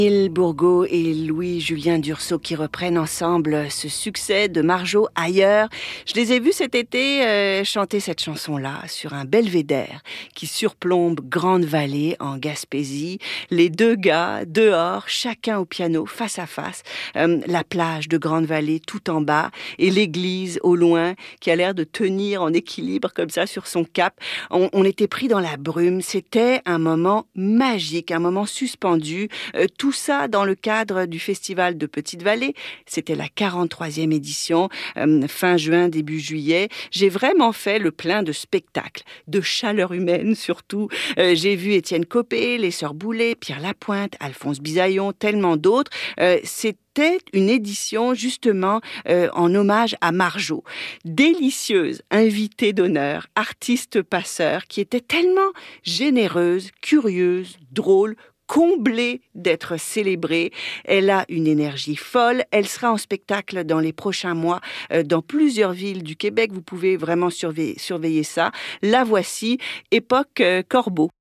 Émile Bourgault et Louis-Julien Dursault qui reprennent ensemble ce succès de Marjo ailleurs. Je les ai vus cet été chanter cette chanson-là sur un belvédère qui surplombe Grande-Vallée en Gaspésie. Les deux gars dehors, chacun au piano, face à face. La plage de Grande-Vallée tout en bas et l'église au loin qui a l'air de tenir en équilibre comme ça sur son cap. On était pris dans la brume. C'était un moment magique, un moment suspendu. Tout ça dans le cadre du festival de Petite-Vallée. C'était la 43e édition, fin juin, début juillet. J'ai vraiment fait le plein de spectacles, de chaleur humaine surtout. J'ai vu Étienne Copé, les Sœurs Boulay, Pierre Lapointe, Alphonse Bisaillon, tellement d'autres. C'était une édition justement en hommage à Marjo. Délicieuse invitée d'honneur, artiste passeur, qui était tellement généreuse, curieuse, drôle, comblée d'être célébrée. Elle a une énergie folle. Elle sera en spectacle dans les prochains mois dans plusieurs villes du Québec. Vous pouvez vraiment surveiller ça. La voici, époque Corbeau.